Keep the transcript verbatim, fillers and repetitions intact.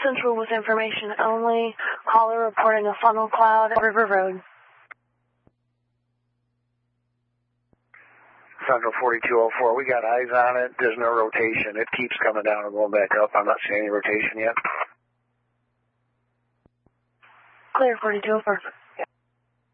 Central with information only. Caller reporting a funnel cloud at River Road. Central forty-two oh four, we got eyes on it. There's no rotation. It keeps coming down and going back up. I'm not seeing any rotation yet. Clear forty-two oh four.